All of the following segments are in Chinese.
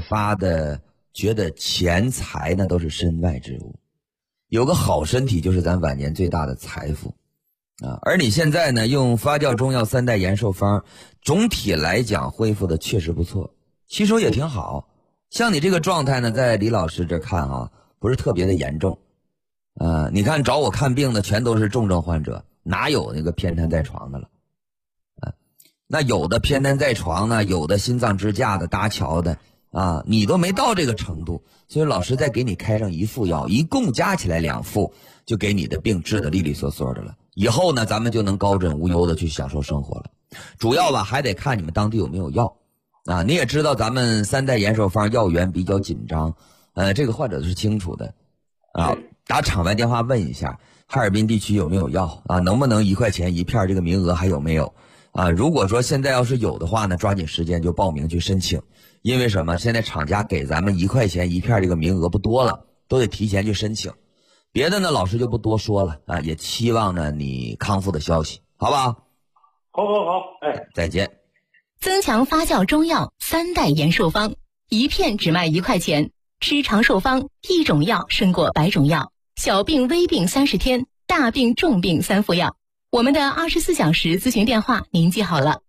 发的觉得钱财呢都是身外之物，有个好身体就是咱晚年最大的财富啊。而你现在呢用发酵中药3代延寿方，总体来讲恢复的确实不错，吸收也挺好。像你这个状态呢，在李老师这看啊，不是特别的严重。你看找我看病的全都是重症患者，哪有那个偏瘫在床的了？那有的偏瘫在床呢，有的心脏支架的、搭桥的啊，你都没到这个程度，所以老师再给你开上1副药，一共加起来2副，就给你的病治得利利索索的了。以后呢，咱们就能高枕无忧的去享受生活了。主要吧，还得看你们当地有没有药啊。你也知道咱们3代延寿方药源比较紧张，这个患者是清楚的啊。打场外电话问一下，哈尔滨地区有没有药啊？能不能1块钱1片，这个名额还有没有啊？如果说现在要是有的话呢，抓紧时间就报名去申请。因为什么？现在厂家给咱们1块钱1片这个名额不多了，都得提前去申请。别的呢，老师就不多说了啊，也期望呢你康复的消息，好不好？ 好， 再见。 增强发酵中药3代延寿方，1片只卖1块钱，吃长寿方，1种药胜过100种药。小病微病30天，大病重病3副药。我们的24小时咨询电话您记好了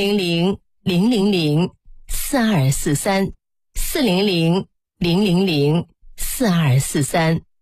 ：400-000-4243 400-000-4243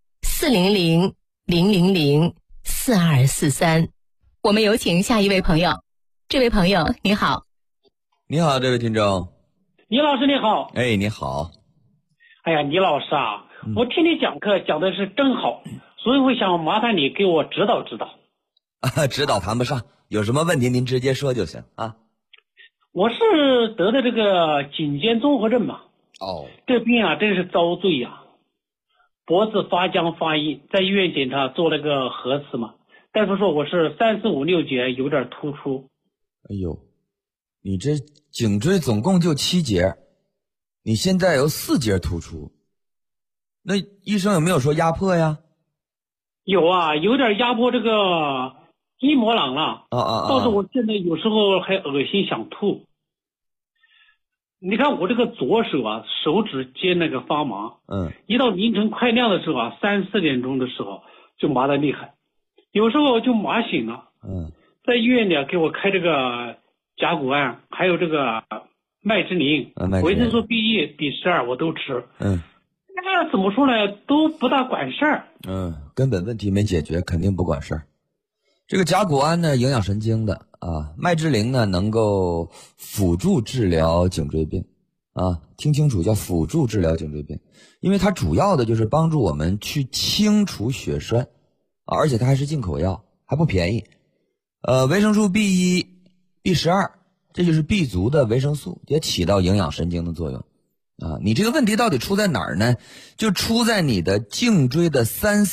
400-000-4243。我们有请下一位朋友。这位朋友你好。 你好，这位听众。 倪老师你好。 哎，你好。 哎呀，倪老师啊，我听你讲课讲的是真好，所以我想麻烦你给我指导指导。 指导谈不上，有什么问题您直接说就行啊。 我是得的这个颈肩综合症嘛。这病啊真是遭罪呀。脖子发僵发硬，在医院检查做了个核磁嘛，大夫说我是3、4、5、6节有点突出。 哎呦，你这颈椎总共就7节，你现在有4节突出，那医生有没有说压迫呀？ 有啊，有点压迫这个筋膜囊了。倒是我现在有时候还恶心想吐。你看我这个左手啊，手指尖那个发麻。一到凌晨快亮的时候啊，3、4点钟的时候就麻得厉害，有时候就麻醒了。在医院里给我开这个甲钴胺，还有这个麦之灵、维生素 B1、B12我都吃。那怎么说呢，都不大管事儿。 根本问题没解决，肯定不管事儿。这个甲钴胺呢，营养神经的啊，麦之灵呢，能够辅助治疗颈椎病啊，听清楚，叫辅助治疗颈椎病，因为它主要的就是帮助我们去清除血栓啊，而且它还是进口药，还不便宜。维生素 B1、B12，这就是 B 族的维生素，也起到营养神经的作用啊。你这个问题到底出在哪儿呢？就出在你的颈椎的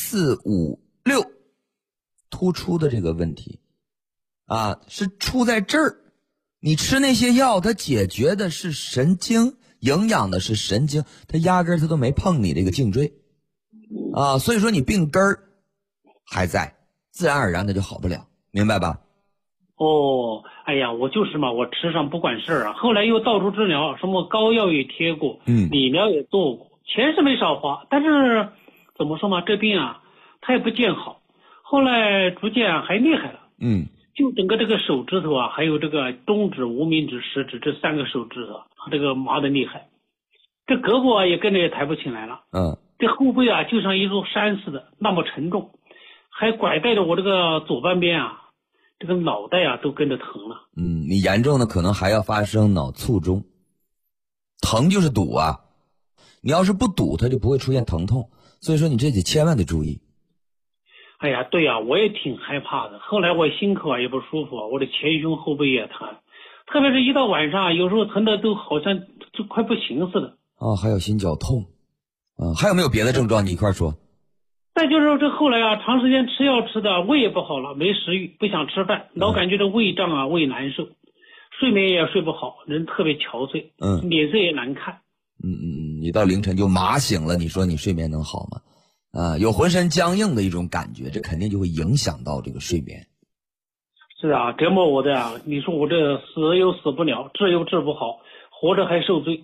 3、4、5、6突出的这个问题啊，是出在这儿。你吃那些药，它解决的是神经，营养的是神经，它压根儿它都没碰你这个颈椎啊，所以说你病根儿还在，自然而然的就好不了，明白吧？ 哎呀，我就是嘛，我吃上不管事儿啊。后来又到处治疗，什么膏药也贴过，理疗也做过，钱是没少花，但是怎么说嘛，这病啊，它也不见好。后来逐渐还厉害了，就整个这个手指头啊，还有这个中指、无名指、食指这3个手指头，这个麻得厉害。这胳膊啊也跟着也抬不起来了，这后背啊就像一座山似的，那么沉重，还拐带着我这个左半边啊，这个脑袋啊都跟着疼了。 你严重的可能还要发生脑卒中，疼就是堵啊，你要是不堵，它就不会出现疼痛，所以说你这得千万得注意。 哎呀，对呀，我也挺害怕的。后来我心口啊也不舒服，我的前胸后背也疼，特别是一到晚上，有时候疼的都好像就快不行似的。 还有心绞痛，还有没有别的症状？你一块说。 再就是这后来啊，长时间吃药吃的胃也不好了，没食欲，不想吃饭，老感觉这胃胀啊，胃难受，睡眠也睡不好，人特别憔悴，脸色也难看。 你到凌晨就麻醒了，你说你睡眠能好吗？有浑身僵硬的一种感觉，这肯定就会影响到这个睡眠。 是啊，折磨我的啊！你说我这死又死不了，治又治不好，活着还受罪。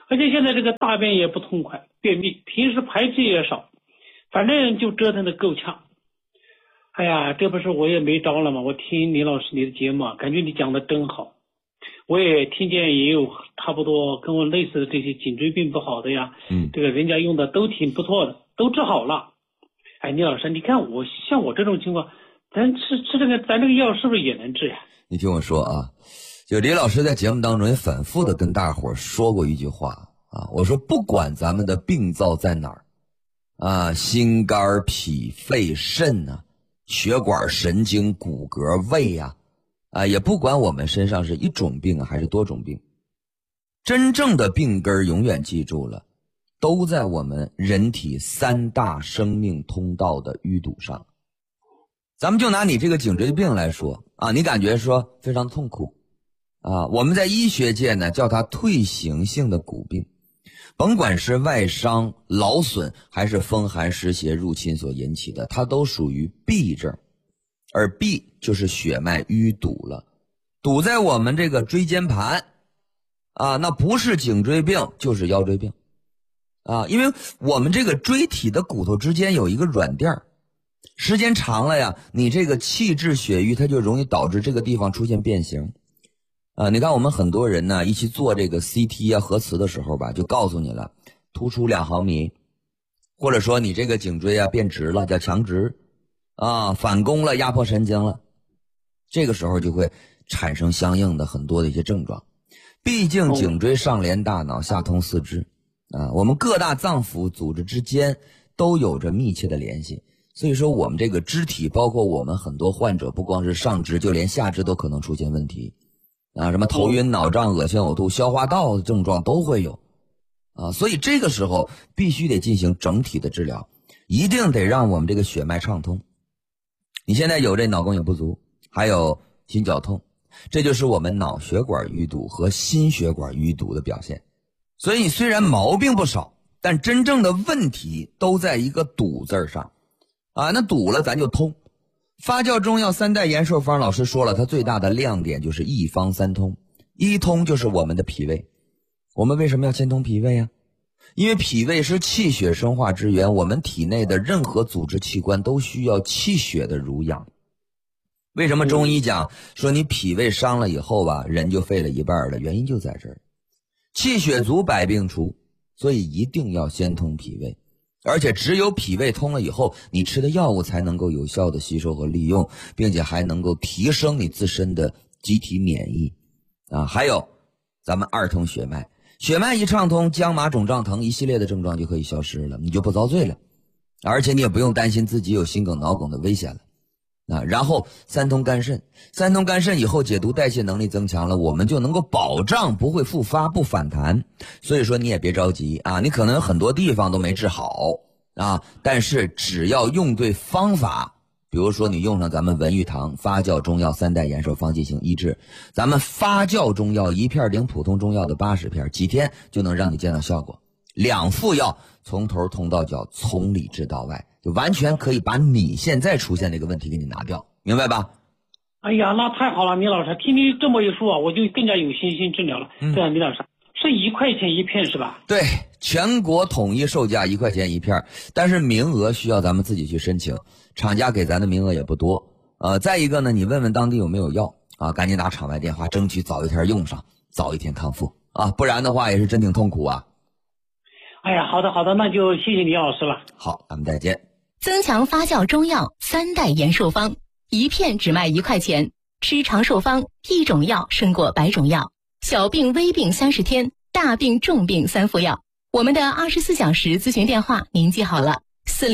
而且现在这个大便也不痛快，便秘，平时排气也少，反正就折腾的够呛。哎呀，这不是我也没招了吗？我听李老师你的节目，感觉你讲的真好。我也听见也有差不多跟我类似的这些颈椎病不好的呀，这个人家用的都挺不错的，都治好了。哎，李老师，你看像我这种情况，咱吃这个药是不是也能治呀？ 你听我说啊，就李老师在节目当中也反复的跟大伙说过一句话啊，我说不管咱们的病灶在哪儿啊，心肝脾肺肾啊，血管神经骨骼胃啊，也不管我们身上是一种病还是多种病，真正的病根永远记住了，都在我们人体3大生命通道的淤堵上。咱们就拿你这个颈椎病来说啊，你感觉说非常痛苦啊，我们在医学界呢叫它退行性的骨病，甭管是外伤、劳损还是风寒湿邪入侵所引起的，它都属于痹症。而痹就是血脉淤堵了，堵在我们这个椎间盘啊，那不是颈椎病就是腰椎病啊，因为我们这个椎体的骨头之间有一个软垫，时间长了呀，你这个气滞血瘀它就容易导致这个地方出现变形啊。你看我们很多人呢一起做这个 CT 啊核磁的时候吧，就告诉你了，突出2毫米，或者说你这个颈椎啊变直了，叫强直啊，反弓了，压迫神经了，这个时候就会产生相应的很多的一些症状。毕竟颈椎上连大脑，下通四肢啊，我们各大脏腑组织之间都有着密切的联系，所以说我们这个肢体，包括我们很多患者，不光是上肢，就连下肢都可能出现问题啊，什么头晕脑胀、恶心呕吐、消化道的症状都会有啊，所以这个时候必须得进行整体的治疗，一定得让我们这个血脉畅通。你现在有这脑供血不足，还有心绞痛，这就是我们脑血管淤堵和心血管淤堵的表现。所以你虽然毛病不少，但真正的问题都在一个堵字上啊，那堵了咱就通。发酵中药3代延寿方老师说了，它最大的亮点就是一方3通。一通就是我们的脾胃，我们为什么要先通脾胃啊？因为脾胃是气血生化之源，我们体内的任何组织器官都需要气血的濡养。为什么中医讲说你脾胃伤了以后吧，人就废了一半了？原因就在这儿，气血足百病除，所以一定要先通脾胃。而且只有脾胃通了以后，你吃的药物才能够有效的吸收和利用，并且还能够提升你自身的机体免疫啊。还有咱们2通血脉，血脉一畅通，僵麻肿胀疼一系列的症状就可以消失了，你就不遭罪了，而且你也不用担心自己有心梗脑梗的危险了啊。然后3通肝肾，3通肝肾以后解毒代谢能力增强了，我们就能够保障不会复发不反弹。所以说你也别着急啊，你可能有很多地方都没治好啊，但是只要用对方法，比如说你用上咱们文玉堂发酵中药3代延寿方进行医治，咱们发酵中药1片顶普通中药的80片，几天就能让你见到效果。2副药从头通到脚，从里治到外，就完全可以把你现在出现这个问题给你拿掉，明白吧？ 哎呀，那太好了，李老师，听你这么一说啊，我就更加有信心治疗了。对啊，李老师，是1块钱1片是吧？ 对，全国统一售价1块钱1片，但是名额需要咱们自己去申请，厂家给咱的名额也不多。再一个呢，你问问当地有没有药啊，赶紧打厂外电话，争取早一天用上，早一天康复啊，不然的话也是真挺痛苦啊。 哎呀，好的，那就谢谢李老师了。 好，咱们再见。 增强发酵中药3代延寿方，1片只卖1块钱，吃长寿方，1种药胜过100种药，小病微病30天，大病重病3副药。我们的24小时咨询电话您记好了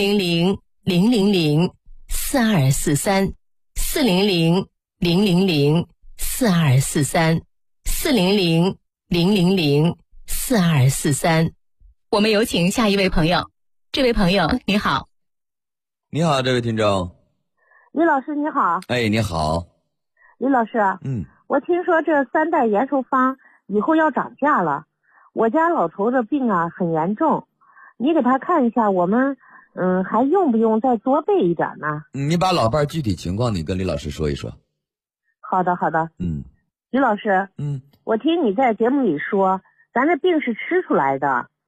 ，400-000-4243，400-000-4243。我们有请下一位朋友。这位朋友你好。 你好，这位听众。 李老师你好。 哎，你好。 李老师，我听说这3代延寿方以后要涨价了，我家老头的病啊很严重，你给他看一下，我们还用不用再多备一点呢？ 你把老伴具体情况你跟李老师说一说。 好的。李老师，我听你在节目里说， 咱这病是吃出来的，